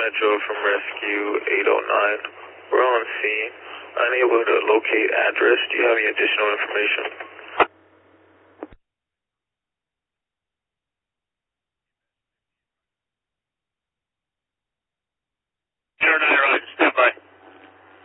Joe from Rescue 809. We're on scene. Unable to locate address. Do you have any additional information?